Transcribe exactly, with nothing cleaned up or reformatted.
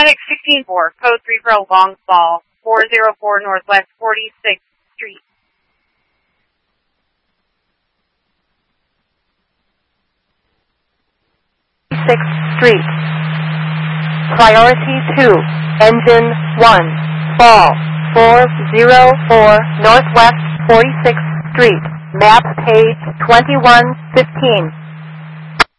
Medic sixteen four, code three pro, long fall, four oh four Northwest forty-sixth Street. sixth Street. Priority two, engine one, fall, four oh four Northwest forty-sixth Street, map page twenty-one fifteen.